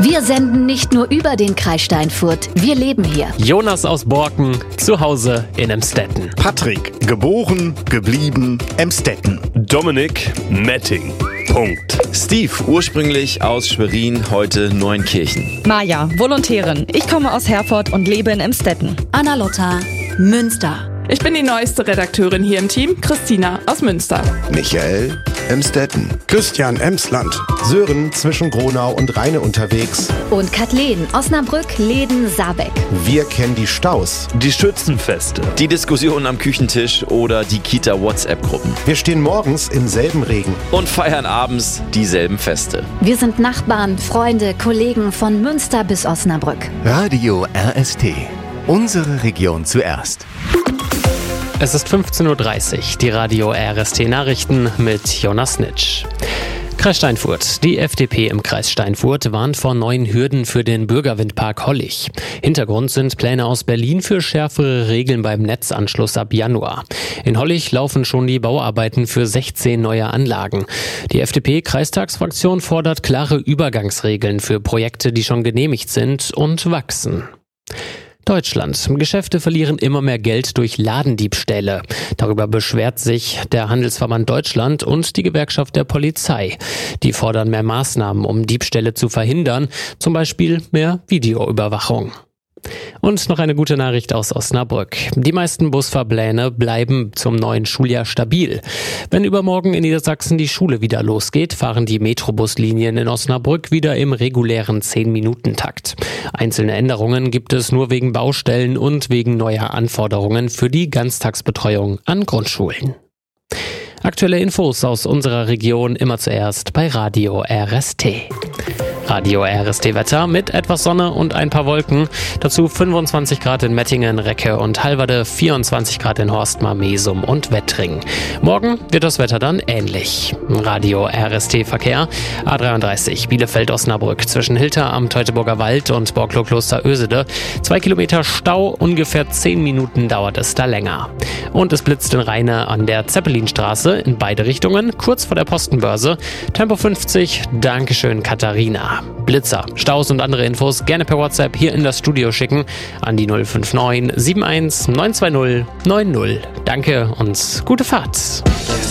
Wir senden nicht nur über den Kreis Steinfurt, wir leben hier. Jonas aus Borken, zu Hause in Emstetten. Patrick, geboren, geblieben, Emstetten. Dominik, Metting. Punkt. Steve, ursprünglich aus Schwerin, heute Neunkirchen. Maja, Volontärin. Ich komme aus Herford und lebe in Emstetten. Anna-Lotta, Münster. Ich bin die neueste Redakteurin hier im Team, Christina aus Münster. Michael, Emstetten. Christian, Emsland. Sören, zwischen Gronau und Rheine unterwegs. Und Kathleen, Osnabrück, Läden, Saarbeck. Wir kennen die Staus. Die Schützenfeste. Die Diskussionen am Küchentisch oder die Kita-WhatsApp-Gruppen. Wir stehen morgens im selben Regen. Und feiern abends dieselben Feste. Wir sind Nachbarn, Freunde, Kollegen von Münster bis Osnabrück. Radio RST. Unsere Region zuerst. Es ist 15.30 Uhr, die Radio RST Nachrichten mit Jonas Nitsch. Kreis Steinfurt. Die FDP im Kreis Steinfurt warnt vor neuen Hürden für den Bürgerwindpark Hollig. Hintergrund sind Pläne aus Berlin für schärfere Regeln beim Netzanschluss ab Januar. In Hollig laufen schon die Bauarbeiten für 16 neue Anlagen. Die FDP-Kreistagsfraktion fordert klare Übergangsregeln für Projekte, die schon genehmigt sind und wachsen. Deutschland. Geschäfte verlieren immer mehr Geld durch Ladendiebstähle. Darüber beschwert sich der Handelsverband Deutschland und die Gewerkschaft der Polizei. Die fordern mehr Maßnahmen, um Diebstähle zu verhindern, zum Beispiel mehr Videoüberwachung. Und noch eine gute Nachricht aus Osnabrück. Die meisten Busfahrpläne bleiben zum neuen Schuljahr stabil. Wenn übermorgen in Niedersachsen die Schule wieder losgeht, fahren die Metrobuslinien in Osnabrück wieder im regulären 10-Minuten-Takt. Einzelne Änderungen gibt es nur wegen Baustellen und wegen neuer Anforderungen für die Ganztagsbetreuung an Grundschulen. Aktuelle Infos aus unserer Region immer zuerst bei Radio RST. Radio RST Wetter mit etwas Sonne und ein paar Wolken. Dazu 25 Grad in Mettingen, Recke und Halverde, 24 Grad in Horstmar, Mesum und Wettring. Morgen wird das Wetter dann ähnlich. Radio RST Verkehr. A33 Bielefeld-Osnabrück zwischen Hilter am Teutoburger Wald und Borklow-Kloster-Ösede. 2 Kilometer Stau, ungefähr 10 Minuten dauert es da länger. Und es blitzt in Rheine an der Zeppelinstraße in beide Richtungen, kurz vor der Postenbörse. Tempo 50, Dankeschön Katharina. Blitzer, Staus und andere Infos gerne per WhatsApp hier in das Studio schicken an die 059 71 920 90. Danke und gute Fahrt.